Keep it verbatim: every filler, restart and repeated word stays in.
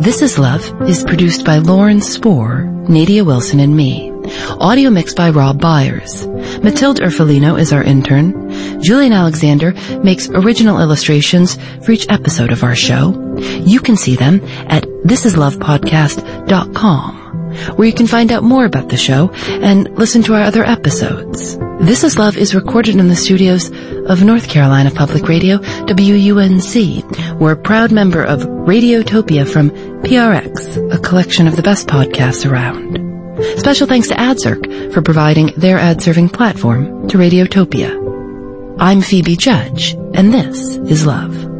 This Is Love is produced by Lauren Spohr, Nadia Wilson, and me. Audio mixed by Rob Byers. Matilde Urfolino is our intern. Julian Alexander makes original illustrations for each episode of our show. You can see them at this is love podcast dot com, where you can find out more about the show and listen to our other episodes. This Is Love is recorded in the studios of North Carolina Public Radio, W U N C. We're a proud member of Radiotopia from P R X, a collection of the best podcasts around. Special thanks to AdZerk for providing their ad-serving platform to Radiotopia. I'm Phoebe Judge, and this is Love.